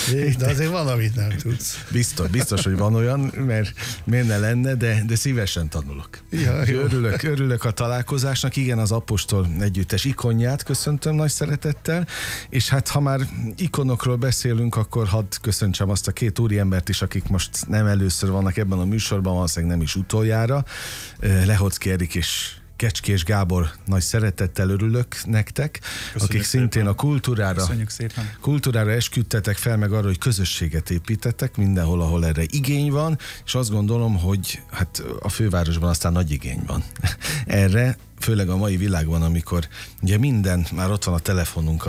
De azért van, amit nem tudsz. Biztos, hogy van olyan, mert miért ne lenne, de szívesen tanulok. Ja, örülök a találkozásnak. Igen, az Apostol együttes ikonját köszöntöm nagy szeretettel, és hát ha már ikonokról beszélünk, akkor hadd köszöntsem azt a két úriembert is, akik most nem először vannak ebben a műsorban, valószínűleg nem is utoljára. Lehocki Erik és Kecskés Gábor, nagy szeretettel örülök nektek, akik szintén a kultúrára esküdtetek fel, meg arra, hogy közösséget építettek mindenhol, ahol erre igény van, és azt gondolom, hogy hát a fővárosban aztán nagy igény van erre, főleg a mai világban, amikor ugye minden, már ott van a telefonunk,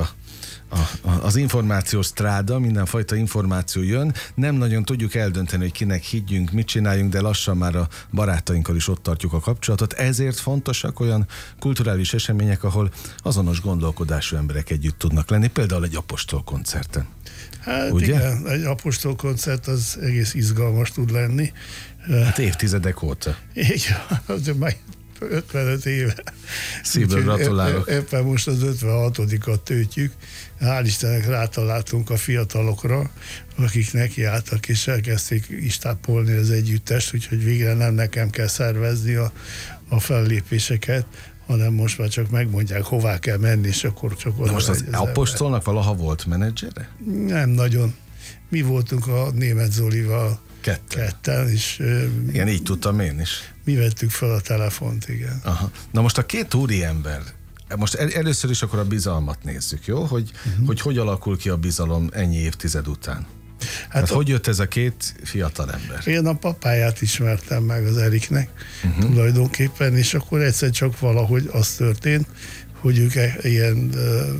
az információs stráda, mindenfajta információ jön, nem nagyon tudjuk eldönteni, hogy kinek higgyünk, mit csináljunk, de lassan már a barátainkkal is ott tartjuk a kapcsolatot. Ezért fontosak olyan kulturális események, ahol azonos gondolkodású emberek együtt tudnak lenni, például egy Apostol koncerten. Hát ugye? Igen, egy Apostol koncert az egész izgalmas tud lenni. Hát évtizedek óta. Igen, az már 55 éve. Szívből gratulálok. Éppen most az 56-at töltjük. Hál' Istennek rátaláltunk a fiatalokra, akik nekiálltak és elkezdték istápolni az együttest, úgyhogy végre nem nekem kell szervezni a fellépéseket, hanem most már csak megmondják, hová kell menni, és akkor csak oda. Most az Apostolnak valaha volt menedzsere? Nem nagyon. Mi voltunk a Németh Zolival ketten, és igen, így tudtam én is. Mi vettük fel a telefont, igen. Aha. Na most a két úriember, most először is akkor a bizalmat nézzük, jó? Hogy alakul ki a bizalom ennyi évtized után? Hát hogy jött ez a két fiatal ember? Én a papáját ismertem meg az Eriknek tulajdonképpen, és akkor egyszer csak valahogy az történt, hogy ők ilyen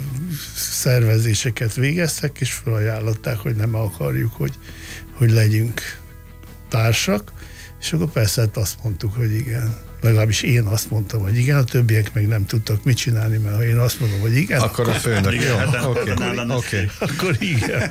szervezéseket végeztek, és felajánlották, hogy nem akarjuk, hogy legyünk társak, és akkor persze hát azt mondtuk, hogy igen. Legalábbis én azt mondtam, hogy igen, a többiek meg nem tudtak mit csinálni, mert ha én azt mondom, hogy igen, akkor a főnök. Oké. Akkor igen.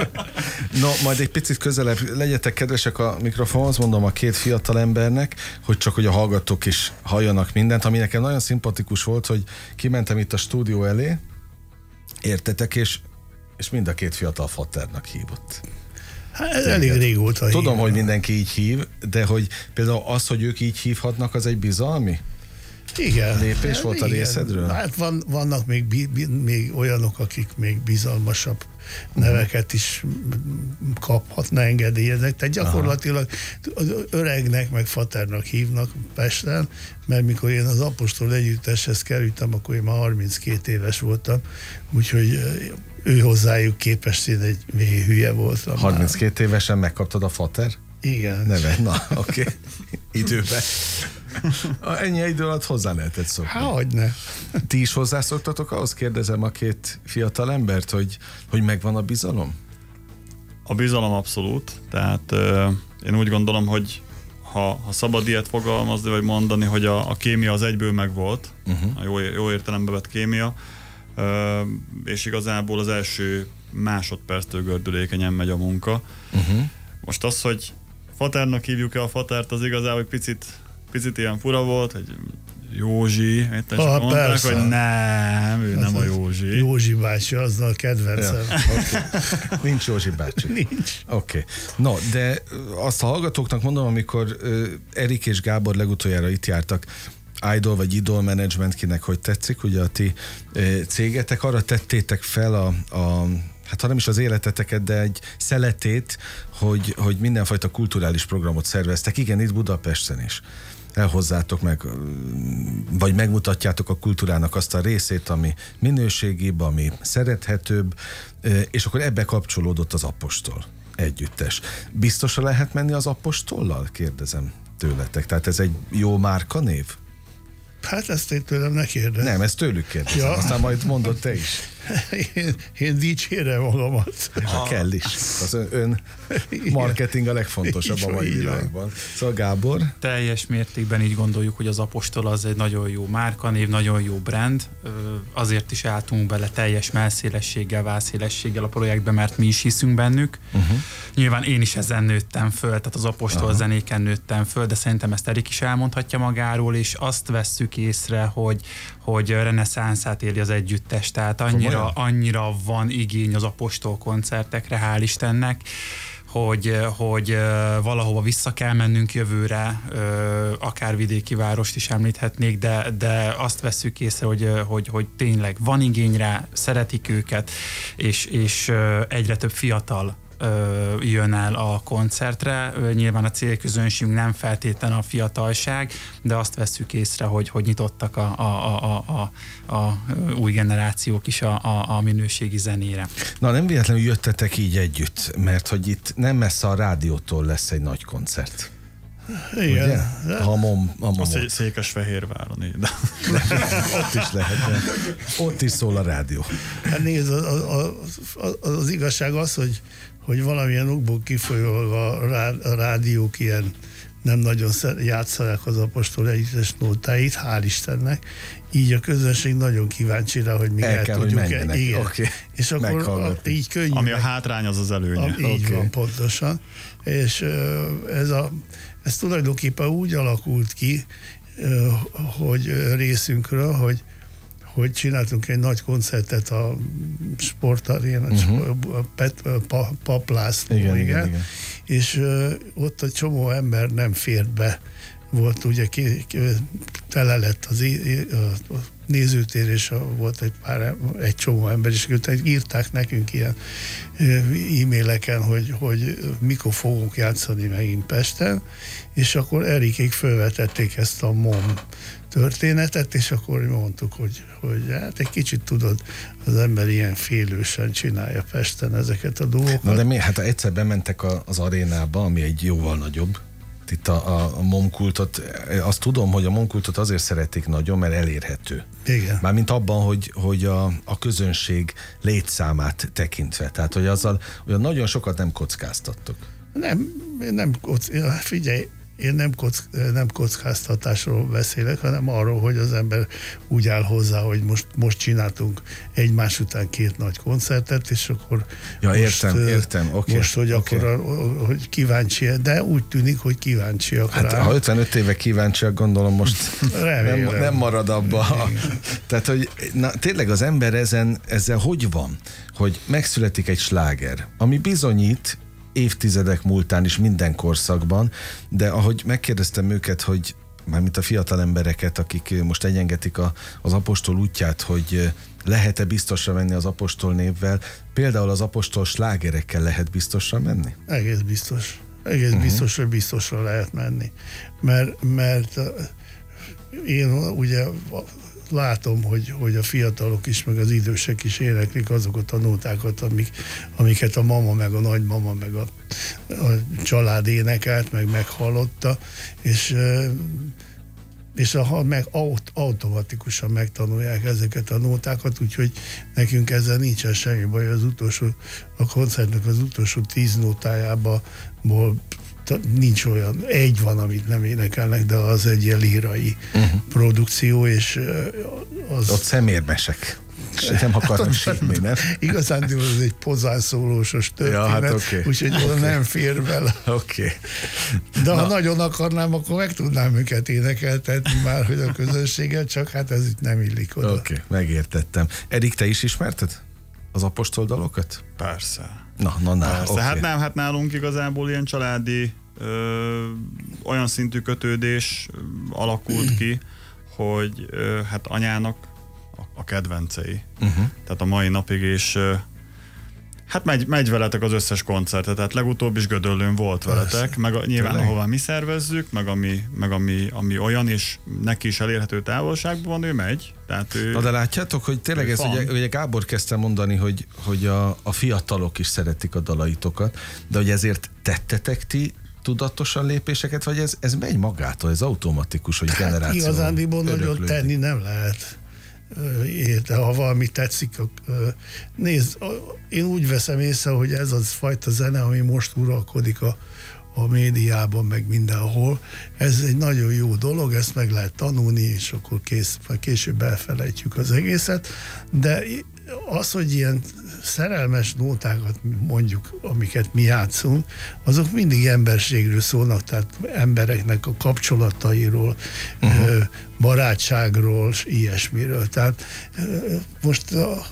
No, majd egy picit közelebb legyetek kedvesek a mikrofonhoz, mondom a két fiatal embernek, hogy a hallgatók is halljanak mindent, ami nekem nagyon szimpatikus volt, hogy kimentem itt a stúdió elé, értetek, és mind a két fiatal Faternak hívott. Hát ez elég régóta hív. Tudom, hogy mindenki így hív, de hogy például az, hogy ők így hívhatnak, az egy bizalmi lépés volt a részedről? Hát vannak még olyanok, akik még bizalmasabb neveket is kaphatna, engedélyeznek. Tehát gyakorlatilag az öregnek meg Faternak hívnak Pesten, mert mikor én az Apostol együtteshez kerültem, akkor én már 32 éves voltam, úgyhogy ő hozzájuk képest én egy mély hülye voltam. 32 évesen megkaptad a Fater? Igen. Neve? Na, oké. Időben. Ennyi idő alatt hozzá lehetett szokni. Hogyne. Ti is hozzászoktatok ahhoz, kérdezem a két fiatal embert, hogy megvan a bizalom? A bizalom abszolút. Tehát én úgy gondolom, hogy ha szabad ilyet fogalmazni, vagy mondani, hogy a kémia az egyből megvolt, a jó értelembe vett kémia, és igazából az első másodperctől gördülékenyen megy a munka. Most az, hogy Faternak hívjuk-e a Fatert, az igazából egy picit ilyen fura volt, hogy Józsi, mondták, hogy nem, ő nem a Józsi. Józsi bácsi, az a kedvencem. Ja, okay. Nincs Józsi bácsi. Nincs. Oké. No, de azt a hallgatóknak mondom, amikor Erik és Gábor legutoljára itt jártak, Idol vagy Idol Management, kinek hogy tetszik, ugye a ti cégetek, arra tettétek fel hát ha nem is az életeteket, de egy szeletét, hogy mindenfajta kulturális programot szerveztek. Igen, itt Budapesten is. Elhozzátok meg, vagy megmutatjátok a kultúrának azt a részét, ami minőségibb, ami szerethetőbb, és akkor ebbe kapcsolódott az Apostol együttes. Biztosan lehet menni az Apostollal? Kérdezem tőletek. Tehát ez egy jó márkanév? Hát ezt én tőlem ne kérdez. Nem, ezt tőlük kérdezem, ja. Aztán majd mondod te is. Én dicsérem magamat. Kell is. Az ön marketing a legfontosabb a mai világban. Szóval Gábor? Teljes mértékben így gondoljuk, hogy az Apostol az egy nagyon jó márkanév, nagyon jó brand. Azért is álltunk bele teljes mellszélességgel, válszélességgel a projektbe, mert mi is hiszünk bennük. Nyilván én is ezen nőttem föl, tehát az Apostol zenéken nőttem föl, de szerintem ezt Erik is elmondhatja magáról, és azt vesszük észre, hogy reneszánszát éli az együttes. Tehát annyira annyira van igény az apostol koncertekre, hál' Istennek, hogy valahova vissza kell mennünk jövőre, akár vidéki várost is említhetnék, de azt vesszük észre, hogy tényleg van igény rá, szeretik őket, és egyre több fiatal jön el a koncertre. Nyilván a célközönségünk nem feltétlenül a fiatalság, de azt vesszük észre, hogy nyitottak a új generációk is a minőségi zenére. Na, nem véletlenül jöttetek így együtt, mert hogy itt nem messze a rádiótól lesz egy nagy koncert. Igen. Székesfehérváron, de ott is lehet, ott is szól a rádió. Hát nézd, az igazság az, hogy valamilyen okból kifolyólag a rádiók ilyen nem nagyon játsszák az apostol együttes nótáit, hál' Istennek. Így a közönség nagyon kíváncsi rá, hogy mi el tudjuk. Igen. Okay. És akkor így könnyű. Ami a hátrány, az az előnye. Így van, pontosan. És ez tulajdonképpen úgy alakult ki, hogy részünkről, hogy csináltunk egy nagy koncertet a sportarénán, Pap László, igen. És ott egy csomó ember nem fért be. Volt ugye, tele lett a nézőtér, és volt egy csomó ember, és írták nekünk ilyen e-maileken, hogy mikor fogunk játszani megint Pesten, és akkor Erikék felvetették ezt a MOM történetet, és akkor mondtuk, hogy hát egy kicsit tudod, az ember ilyen félősen csinálja Pesten ezeket a dolgokat. Na de miért? Hát egyszer bementek az arénába, ami egy jóval nagyobb. Itt a momkultot, azt tudom, hogy a momkultot azért szeretik nagyon, mert elérhető. Igen. Mármint abban, hogy a közönség létszámát tekintve. Tehát, hogy azzal olyan nagyon sokat nem kockáztattok. Figyelj, én nem kockáztatásról beszélek, hanem arról, hogy az ember úgy áll hozzá, hogy most csináltunk egymás után 2 nagy koncertet, és akkor értem. Okay. Most, hogy akkor hogy kíváncsi, de úgy tűnik, hogy kíváncsiak rá. Ha 55 éve kíváncsiak, gondolom most nem marad abba. Tehát, hogy tényleg az ember ezzel hogy van? Hogy megszületik egy sláger, ami bizonyít évtizedek múltán is minden korszakban, de ahogy megkérdeztem őket, hogy mármint a fiatal embereket, akik most egyengetik az apostol útját, hogy lehet-e biztosra menni az apostol névvel, például az apostol slágerekkel lehet biztosra menni? Egész biztos. Biztos, hogy biztosra lehet menni. Mert én ugye látom, hogy a fiatalok is, meg az idősek is éneklik azokat a nótákat, amiket a mama, meg a nagymama, meg a család énekelt, meg meghallotta, és automatikusan megtanulják ezeket a nótákat, úgyhogy nekünk ezzel nincsen semmi baj. A koncertnek az utolsó 10 nótájából nincs olyan, egy van, amit nem énekelnek, de az egy ilyen lírai produkció, és ott szemérmesek. Nem akarnak sírni, nem? Igazán ez egy pozánszólósos történet, ja, hát úgyhogy oda nem fér bele. Okay. De ha nagyon akarnám, akkor meg tudnám őket énekeltetni már, hogy a közönséget, csak hát ez itt nem illik oda. Oké, megértettem. Erik, te is ismerted az apostol dalokat? Persze. Persze. Okay. Hát nálunk igazából ilyen családi olyan szintű kötődés alakult ki, hogy hát anyának a kedvencei. Tehát a mai napig is hát megy veletek az összes koncertet, tehát legutóbb is Gödöllőn volt veletek, meg nyilván ahová mi szervezzük, meg ami olyan, és neki is elérhető távolságban van, ő megy. Tehát Na de látjátok, hogy tényleg ez ugye Gábor kezdte mondani, hogy a fiatalok is szeretik a dalaitokat, de hogy ezért tettetek ti tudatosan lépéseket, vagy ez megy magától, ez automatikus, hogy generáció igazándiból nagyon tenni nem lehet. De ha valami tetszik, nézd, én úgy veszem észre, hogy ez az fajta zene, ami most uralkodik a médiában, meg mindenhol, ez egy nagyon jó dolog, ezt meg lehet tanulni, és akkor később elfelejtjük az egészet, de az, hogy ilyen szerelmes nótákat mondjuk, amiket mi játszunk, azok mindig emberségről szólnak, tehát embereknek a kapcsolatairól, barátságról, ilyesmiről. Tehát most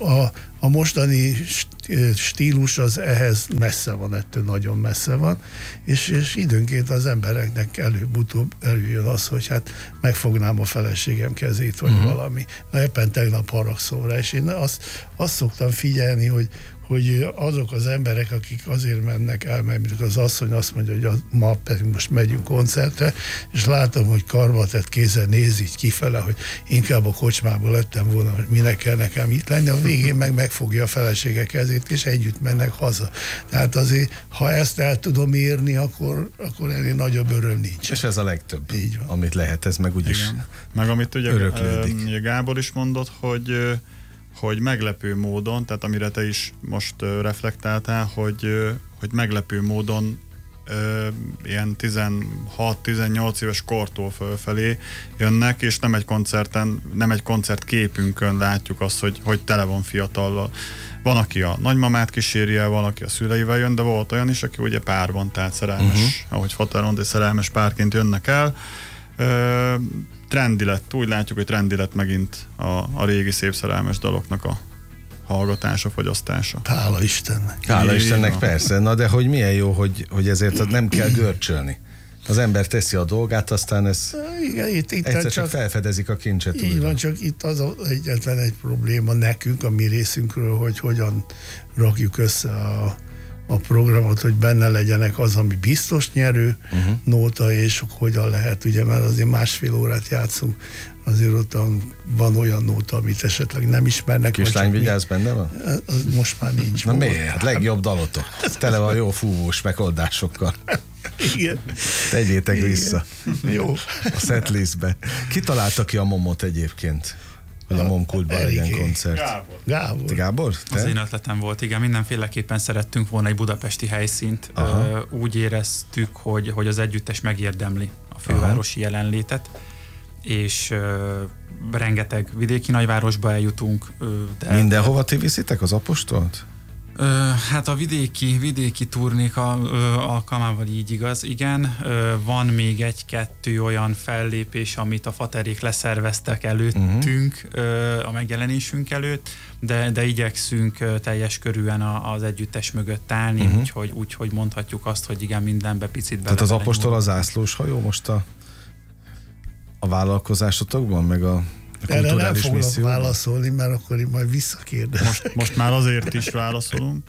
a mostani stílus az ehhez messze van, ettől nagyon messze van, és időnként az embereknek előbb-utóbb előjön az, hogy hát megfognám a feleségem kezét, vagy valami. Na éppen tegnap haragszom rá, és én azt szoktam figyelni, hogy azok az emberek, akik azért mennek el, mert mondjuk az asszony azt mondja, hogy ma pedig most megyünk koncertre, és látom, hogy karba tett kézzel néz így kifele, hogy inkább a kocsmából lettem volna, hogy minek kell nekem itt lenni, a végén megfogja a felesége kezét, és együtt mennek haza. Tehát azért, ha ezt el tudom érni, akkor ennél nagyobb öröm nincs. És ez a legtöbb, amit lehet, ez meg úgyis meg amit ugye öröklődik. Gábor is mondott, hogy meglepő módon, tehát amire te is most reflektáltál, hogy meglepő módon ilyen 16-18 éves kortól fölfelé jönnek, és nem egy koncertképünkön látjuk azt, hogy tele van fiatallal. Van, aki a nagymamát kíséri el, van, aki a szüleivel jön, de volt olyan is, aki ugye párban, tehát szerelmes, ahogy Fater mondta, szerelmes párként jönnek el. Trendi lett, úgy látjuk, hogy trendi lett megint a régi szép szerelmes daloknak a hallgatása, fogyasztása. Hála Istennek. Hála Istennek, persze. Na de hogy milyen jó, hogy ezért nem kell görcsölni. Az ember teszi a dolgát, aztán ez igen, itt egyszer csak felfedezik a kincset. Így van, csak itt az egyetlen egy probléma nekünk, a mi részünkről, hogy hogyan rakjuk össze a programot, hogy benne legyenek az, ami biztos nyerő nóta, és hogyan lehet, ugye, mert azért másfél órát játszunk, azért ott van olyan nóta, amit esetleg nem ismernek. Kislány vigyázz, benne van? Az most már nincs. Na miért? Hát legjobb dalotok. Tele van jó fúvós megoldásokkal. Igen. Tegyétek igen. Vissza. Jó. A setlistbe. Ki találta ki a momot egyébként? Hogy a Momkultban legyen koncert. Gábor. Gábor? Az én ötletem volt, igen. Mindenféleképpen szerettünk volna egy budapesti helyszínt. Úgy éreztük, hogy az együttes megérdemli a fővárosi jelenlétet, és rengeteg vidéki nagyvárosba eljutunk. Mindenhova ti viszitek az Apostolt? Hát a vidéki turnék alkalmával így igaz, igen. Van még egy-kettő olyan fellépés, amit a Faterék leszerveztek előttünk, a megjelenésünk előtt, de igyekszünk teljes körűen az együttes mögött állni, úgyhogy mondhatjuk azt, hogy igen, mindenbe picit bele. Tehát az Apostol a zászlós hajó most a vállalkozásotokban, meg a erre nem fogok válaszolni, mert akkor én majd visszakérdezem. Most már azért is válaszolunk.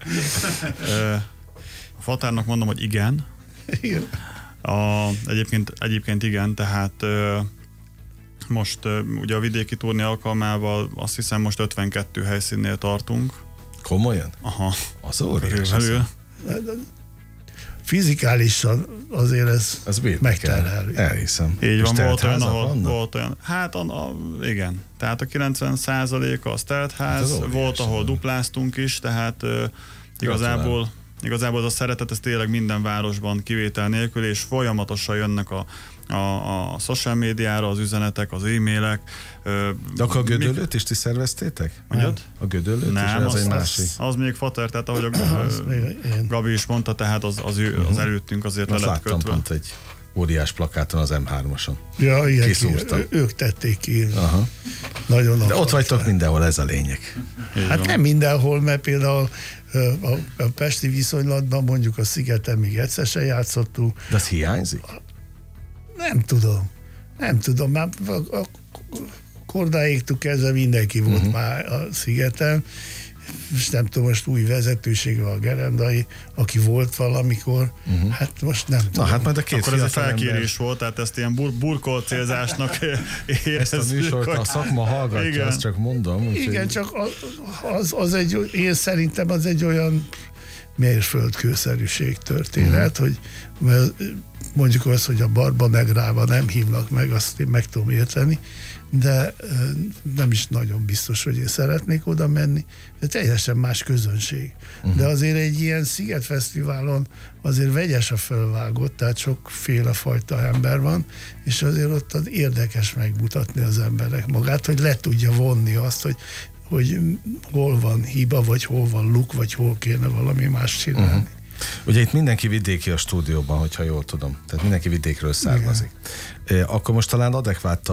A Faternak mondom, hogy igen. Igen. Egyébként igen, tehát most ugye a vidéki turné alkalmával azt hiszem most 52 helyszínnél tartunk. Komolyan? Aha. Az óriás. Fizikálisan azért ez megterhelő. Elhiszem. Így van, volt olyan. Hát igen. Tehát a 90%-a az teltház, hát volt, ahol dupláztunk is, tehát igazából az a szeretet, ez tényleg minden városban kivétel nélkül, és folyamatosan jönnek a social médiára az üzenetek, az e-mailek. De akkor a Gödöllőt is ti szerveztétek? Mondjad? A Gödöllőt nem, is? Az még Fater, tehát ahogy a Gabi is mondta, tehát az előttünk azért le lett kötve. Pont egy óriás plakáton az M3-ason. Ja, igen, ők tették ki. Aha. Nagyon de ott vagytok mindenhol, ez a lényeg. Hát nem mindenhol, mert például a pesti viszonylatban mondjuk a Szigeten még egyszer se játszottunk. De az hiányzik? Nem tudom, már a kordáéktól kezdve mindenki volt már a Szigeten, és nem tudom, most új vezetősége a Gerendai, aki volt valamikor, hát most nem tudom. Na, hát majd a két akkor ez egy felkérés volt, tehát ezt ilyen burkolt célzásnak érezzük. Ezt a műsort a szakma hallgatja, igen. Azt csak mondom. Igen, csak az egy, én szerintem az egy olyan mérföldkőszerűség történet, hogy mondjuk azt, hogy a Barba Negrában nem hívnak meg, azt én meg tudom érteni, de nem is nagyon biztos, hogy én szeretnék oda menni. De teljesen más közönség. De azért egy ilyen Szigetfesztiválon azért vegyes a fölvágott, tehát sokféle fajta ember van, és azért ott az érdekes megmutatni az emberek magát, hogy le tudja vonni azt, hogy hol van hiba, vagy hol van luk, vagy hol kéne valami más csinálni. Ugye itt mindenki vidéki a stúdióban, hogyha jól tudom. Tehát mindenki vidékről származik. Akkor most talán adekvát a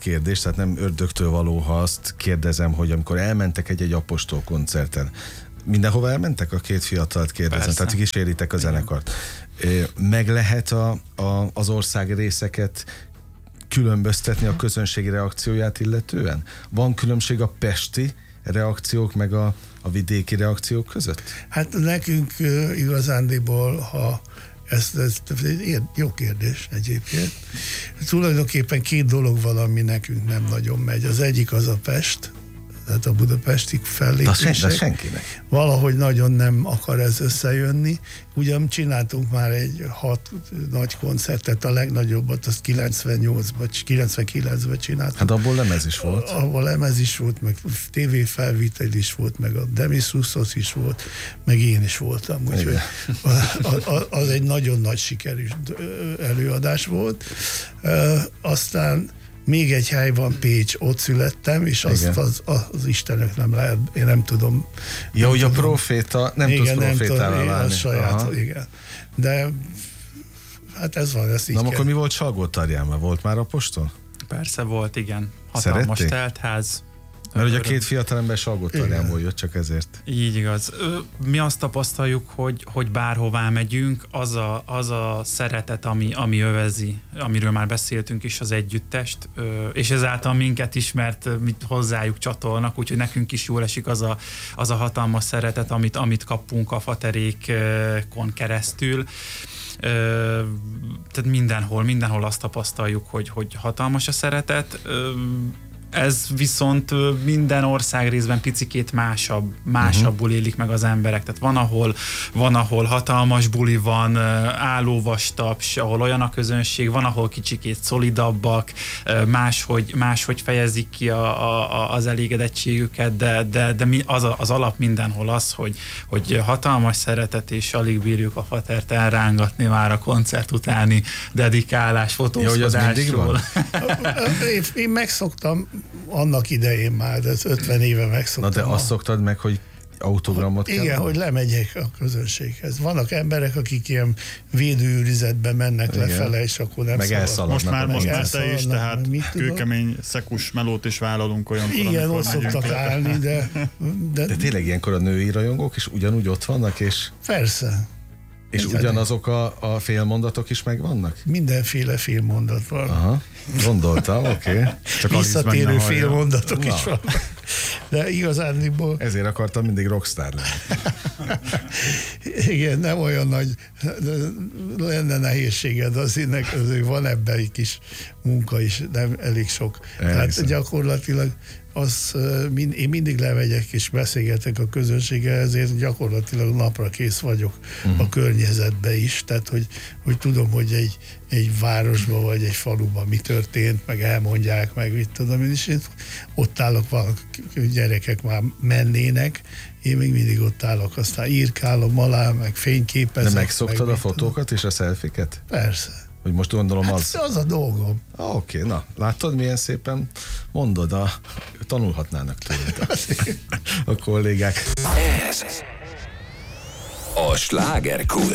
kérdés, tehát nem ördögtől való, ha azt kérdezem, hogy amikor elmentek egy apostol koncerten, mindenhova elmentek? A két fiatalt kérdezem, Persze. tehát kíséritek a zenekart. Meg lehet az ország részeket különböztetni a közönségi reakcióját illetően? Van különbség a pesti reakciók meg a vidéki reakciók között? Hát nekünk igazándiból, ha ez jó kérdés egyébként. Tulajdonképpen két dolog van, ami nekünk nem nagyon megy. Az egyik az a Pest, tehát a budapesti fellépések. De senkinek. Valahogy nagyon nem akar ez összejönni. Ugyan csináltunk már egy 6 nagy koncertet, a legnagyobbat azt 98-ban, 99-ben csináltunk. Hát abból lemez is volt. Abból lemez is volt, meg tévéfelvétel is volt, meg a Demis Roussos is volt, meg én is voltam. Úgyhogy az egy nagyon nagy sikerű előadás volt. Aztán még egy hely van, Pécs, ott születtem, és azt az Istenök nem lehet, én nem tudom. Ja, hogy a proféta, nem tudsz profétává válni. Saját, igen. De hát ez van, ezt így Na, akkor mi volt Salgótarjánban? Volt már apostol? Persze volt, igen. Hatalmas teltház. Mert ugye a két fiatalember Salgótarjánból jött, csak ezért. Így igaz. Mi azt tapasztaljuk, hogy bárhová megyünk, az a szeretet, ami övezi, amiről már beszéltünk is, az együttest, és ezáltal minket is, mert mit hozzájuk csatolnak, úgyhogy nekünk is jól esik az a hatalmas szeretet, amit kapunk a faterékon keresztül. Tehát mindenhol azt tapasztaljuk, hogy hatalmas a szeretet. Ez viszont minden ország részben picikét másabbul élik meg az emberek. Tehát van, ahol hatalmas buli van, állóvastaps, ahol olyan a közönség, van, ahol kicsikét szolidabbak, máshogy fejezik ki az elégedettségüket, de az alap mindenhol az, hogy hatalmas szeretet, és alig bírjuk a fatert elrángatni már a koncert utáni dedikálás, fotózkodásról. Én megszoktam annak idején már, de 50 éve megszoktam. Na de azt szoktad meg, hogy autogramot kell? Igen, hogy lemegyek a közönséghez. Vannak emberek, akik ilyen védőőrizetbe mennek lefele, és akkor nem szabad. Most már te is, tehát kőkemény szekus melót is vállalunk olyankor, igen, ott szoktak állni, de tényleg ilyenkor a női rajongók is ugyanúgy ott vannak, és... Persze. És ugyanazok a félmondatok is megvannak? Mindenféle félmondat van. Aha, gondoltam, oké. Csak visszatérő félmondatok is vannak. De igazándiból... Ezért akartam mindig rockstar lenni. Igen, nem olyan nagy, lenne nehézséged, azért van ebben egy kis munka is, nem elég sok. Tehát gyakorlatilag én mindig lemegyek és beszélgetek a közönséggel, ezért gyakorlatilag napra kész vagyok a környezetbe is, tehát hogy tudom, hogy egy városban vagy egy faluban mi történt, meg elmondják, meg mit tudom én is. Én ott állok, vannak gyerekek már mennének, én még mindig ott állok, aztán írkálom alá, meg fényképezek. De megszoktad a fotókat és a szelfiket? Persze. Hogy most gondolom az a dolgom. Oké, na, látod, milyen szépen mondod, tanulhatnának tőled a kollégák. Ez a Slágerkult.